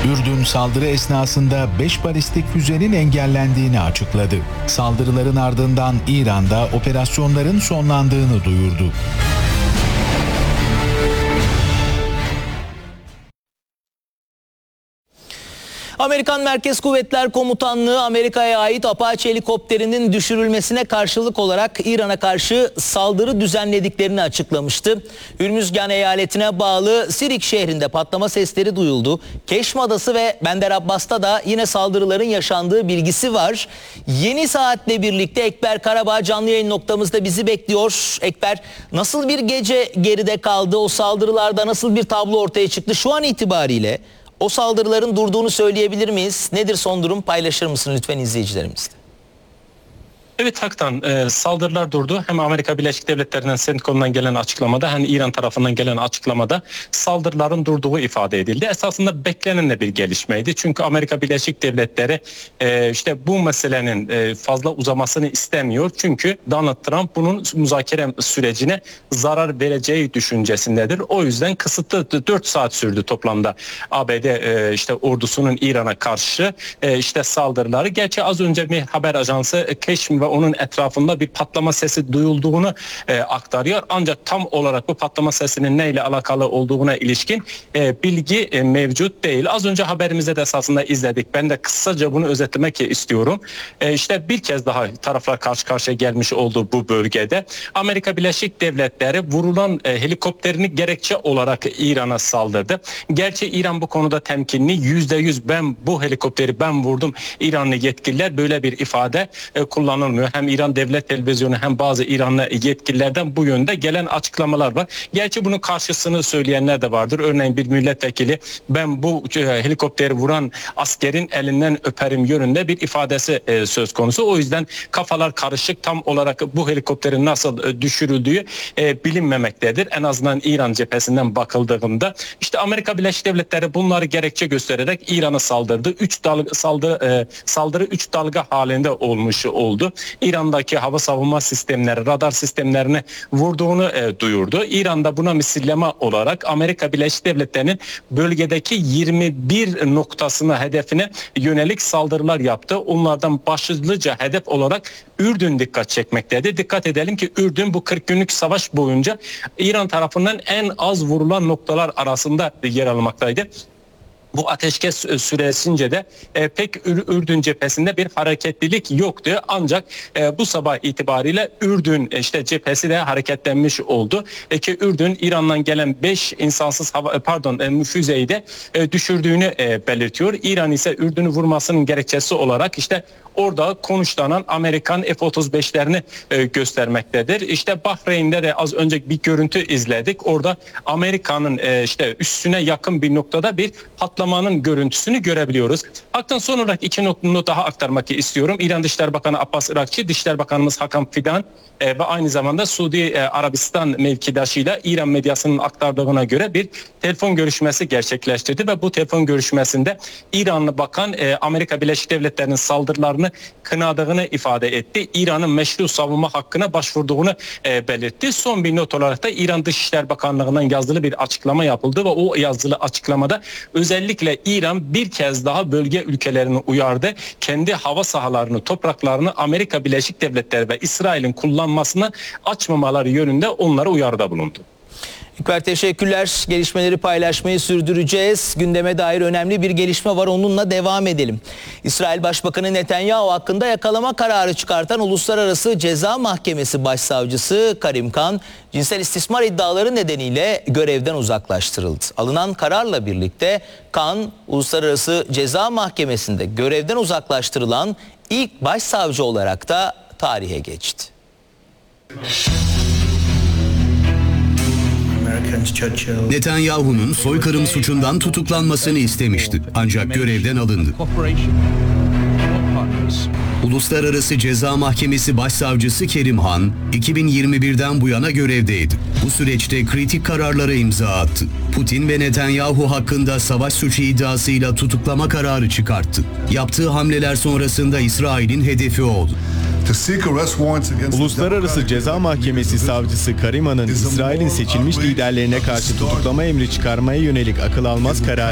Ürdün saldırı esnasında 5 balistik füzenin engellendiğini açıkladı. Saldırıların ardından İran'da operasyonların sonlandığını duyurdu. Amerikan Merkez Kuvvetler Komutanlığı Amerika'ya ait Apache helikopterinin düşürülmesine karşılık olarak İran'a karşı saldırı düzenlediklerini açıklamıştı. Hürmüzgan eyaletine bağlı Sirik şehrinde patlama sesleri duyuldu. Keşm Adası ve Bender Abbas'ta da yine saldırıların yaşandığı bilgisi var. Yeni saatle birlikte Ekber Karabağ canlı yayın noktamızda bizi bekliyor. Ekber, nasıl bir gece geride kaldı? O saldırılarda nasıl bir tablo ortaya çıktı? Şu an itibariyle o saldırıların durduğunu söyleyebilir miyiz? Nedir son durum? Paylaşır mısın lütfen izleyicilerimizle? Evet Hak'tan saldırılar durdu. Hem Amerika Birleşik Devletleri'nden CENTCOM'dan gelen açıklamada hem İran tarafından gelen açıklamada saldırıların durduğu ifade edildi. Esasında beklenen de bir gelişmeydi. Çünkü Amerika Birleşik Devletleri işte bu meselenin fazla uzamasını istemiyor. Çünkü Donald Trump bunun müzakere sürecine zarar vereceği düşüncesindedir. O yüzden kısıtlı 4 saat sürdü toplamda ABD işte ordusunun İran'a karşı işte saldırıları. Gerçi az önce bir haber ajansı Keşm ve onun etrafında bir patlama sesi duyulduğunu aktarıyor. Ancak tam olarak bu patlama sesinin neyle alakalı olduğuna ilişkin bilgi mevcut değil. Az önce haberimizde de esasında izledik. Ben de kısaca bunu özetlemek istiyorum. İşte bir kez daha taraflar karşı karşıya gelmiş oldu bu bölgede. Amerika Birleşik Devletleri vurulan helikopterini gerekçe olarak İran'a saldırdı. Gerçi İran bu konuda temkinli. %100 bu helikopteri ben vurdum. İranlı yetkililer böyle bir ifade kullanılmıyor. Hem İran Devlet Televizyonu hem bazı İranlı yetkililerden bu yönde gelen açıklamalar var. Gerçi bunun karşısını söyleyenler de vardır. Örneğin bir milletvekili ben bu helikopteri vuran askerin elinden öperim yönünde bir ifadesi söz konusu. O yüzden kafalar karışık, tam olarak bu helikopterin nasıl düşürüldüğü bilinmemektedir. En azından İran cephesinden bakıldığında işte Amerika Birleşik Devletleri bunları gerekçe göstererek İran'a saldırdı. Saldırı 3 dalga halinde olmuş oldu. İran'daki hava savunma sistemleri, radar sistemlerini vurduğunu duyurdu. İran'da buna misilleme olarak Amerika Birleşik Devletleri'nin bölgedeki 21 noktasına, hedefine yönelik saldırılar yaptı. Onlardan başlıca hedef olarak Ürdün dikkat çekmektedir. Dikkat edelim ki Ürdün bu 40 günlük savaş boyunca İran tarafından en az vurulan noktalar arasında yer almaktaydı. Bu ateşkes süresince de pek Ürdün cephesinde bir hareketlilik yoktu. Ancak bu sabah itibariyle Ürdün cephesi de hareketlenmiş oldu. Ki Ürdün İran'dan gelen 5 insansız füzeyi de düşürdüğünü belirtiyor. İran ise Ürdün'ü vurmasının gerekçesi olarak orada konuşlanan Amerikan F-35'lerini göstermektedir. İşte Bahreyn'de de az önce bir görüntü izledik. Orada Amerika'nın üstüne yakın bir noktada bir patlamanın görüntüsünü görebiliyoruz. Haktan son olarak 2 nokta daha aktarmak istiyorum. İran Dışişleri Bakanı Abbas Irakçı, Dışişleri Bakanımız Hakan Fidan ve aynı zamanda Suudi Arabistan mevkidaşıyla İran medyasının aktardığına göre bir telefon görüşmesi gerçekleştirdi ve bu telefon görüşmesinde İranlı bakan Amerika Birleşik Devletleri'nin saldırılarını kınadığını ifade etti. İran'ın meşru savunma hakkına başvurduğunu belirtti. Son bir not olarak da İran Dışişleri Bakanlığı'ndan yazılı bir açıklama yapıldı ve o yazılı açıklamada özellikle İran bir kez daha bölge ülkelerini uyardı. Kendi hava sahalarını, topraklarını Amerika Birleşik Devletleri ve İsrail'in kullanmasına açmamaları yönünde onlara uyarıda bulundu. Ekber, teşekkürler. Gelişmeleri paylaşmayı sürdüreceğiz. Gündeme dair önemli bir gelişme var. Onunla devam edelim. İsrail Başbakanı Netanyahu hakkında yakalama kararı çıkartan Uluslararası Ceza Mahkemesi Başsavcısı Karim Khan, cinsel istismar iddiaları nedeniyle görevden uzaklaştırıldı. Alınan kararla birlikte Khan, Uluslararası Ceza Mahkemesi'nde görevden uzaklaştırılan ilk başsavcı olarak da tarihe geçti. Netanyahu'nun soykırım suçundan tutuklanmasını istemişti. Ancak görevden alındı. Uluslararası Ceza Mahkemesi Başsavcısı Kerim Han, 2021'den bu yana görevdeydi. Bu süreçte kritik kararlara imza attı. Putin ve Netanyahu hakkında savaş suçu iddiasıyla tutuklama kararı çıkarttı. Yaptığı hamleler sonrasında İsrail'in hedefi oldu. Uluslararası Ceza Mahkemesi Savcısı Karim Han'ın İsrail'in seçilmiş liderlerine karşı tutuklama emri çıkarmaya yönelik akıl almaz kararı